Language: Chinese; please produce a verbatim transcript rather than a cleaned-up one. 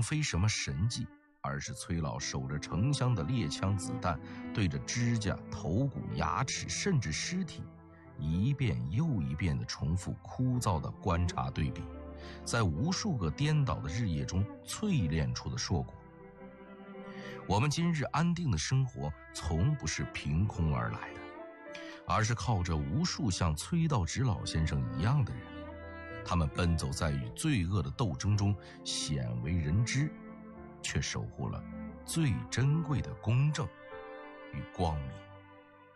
非什么神迹，而是崔老守着成箱的猎枪子弹，对着指甲、头骨、牙齿，甚至尸体，一遍又一遍地重复枯燥的观察对比，在无数个颠倒的日夜中淬炼出的硕果。我们今日安定的生活从不是凭空而来的，而是靠着无数像崔道直老先生一样的人，他们奔走在与罪恶的斗争中，鲜为人知，却守护了最珍贵的公正与光明。